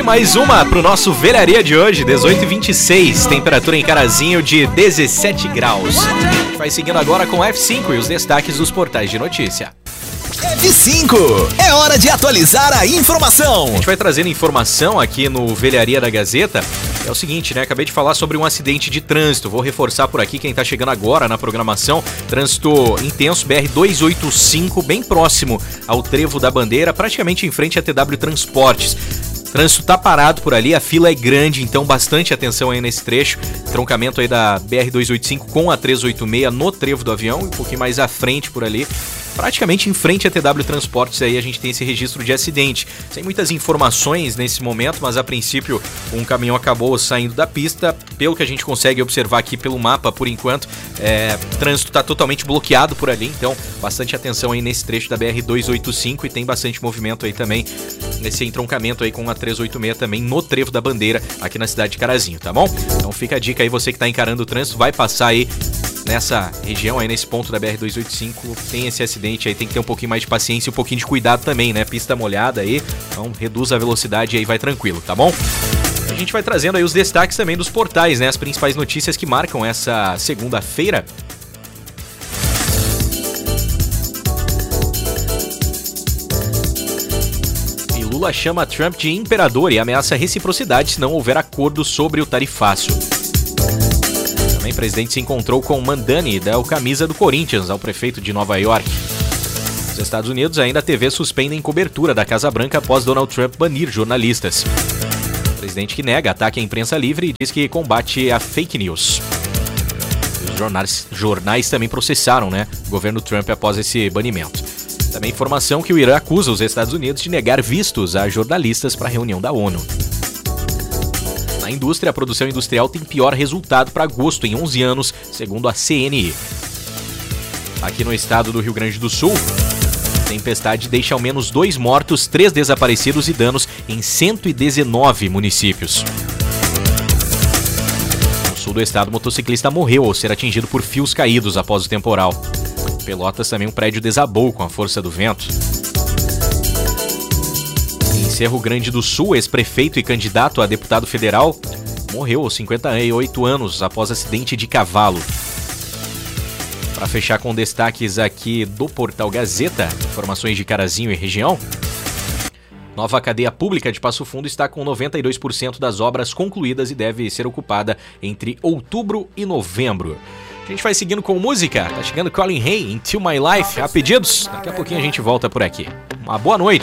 mais uma pro nosso Velharia de hoje, 18h26, temperatura em Carazinho de 17 graus. Vai seguindo agora com F5 e os destaques dos portais de notícia. F5, é hora de atualizar a informação. A gente vai trazendo informação aqui no Velharia da Gazeta. É o seguinte, né? Acabei de falar sobre um acidente de trânsito. Vou reforçar por aqui quem tá chegando agora na programação. Trânsito intenso, BR-285, bem próximo ao Trevo da Bandeira, praticamente em frente à TW Transportes. Trânsito tá parado por ali, a fila é grande, então bastante atenção aí nesse trecho. Troncamento aí da BR-285 com a 386 no Trevo do Avião, um pouquinho mais à frente por ali. Praticamente em frente à TW Transportes aí a gente tem esse registro de acidente. Sem muitas informações nesse momento, mas a princípio um caminhão acabou saindo da pista. Pelo que a gente consegue observar aqui pelo mapa, por enquanto, o trânsito está totalmente bloqueado por ali. Então, bastante atenção aí nesse trecho da BR-285 e tem bastante movimento aí também nesse entroncamento aí com a 386 também no Trevo da Bandeira, aqui na cidade de Carazinho, tá bom? Então fica a dica aí, você que está encarando o trânsito, vai passar aí nessa região, aí nesse ponto da BR-285, tem esse acidente aí, tem que ter um pouquinho mais de paciência e um pouquinho de cuidado também, né? Pista molhada aí, então reduz a velocidade e aí vai tranquilo, tá bom? A gente vai trazendo aí os destaques também dos portais, né? As principais notícias que marcam essa segunda-feira. E Lula chama Trump de imperador e ameaça reciprocidade se não houver acordo sobre o tarifaço. O presidente se encontrou com Mandani, da camisa do Corinthians, ao prefeito de Nova York. Nos Estados Unidos, ainda a TV suspendem cobertura da Casa Branca após Donald Trump banir jornalistas. O presidente que nega ataque à imprensa livre e diz que combate a fake news. Os jornais também processaram, né, o governo Trump após esse banimento. Também informação que o Irã acusa os Estados Unidos de negar vistos a jornalistas para a reunião da ONU. Na indústria, a produção industrial tem pior resultado para agosto em 11 anos, segundo a CNI. Aqui no estado do Rio Grande do Sul, tempestade deixa ao menos 2 mortos, 3 desaparecidos e danos em 119 municípios. No sul do estado, o motociclista morreu ao ser atingido por fios caídos após o temporal. Em Pelotas, também um prédio desabou com a força do vento. Em Cerro Grande do Sul, ex-prefeito e candidato a deputado federal morreu aos 58 anos após acidente de cavalo. Para fechar com destaques aqui do Portal Gazeta, informações de Carazinho e região. Nova cadeia pública de Passo Fundo está com 92% das obras concluídas e deve ser ocupada entre outubro e novembro. A gente vai seguindo com música, tá chegando Colin Hay, Into My Life, a pedidos. Daqui a pouquinho a gente volta por aqui. Uma boa noite.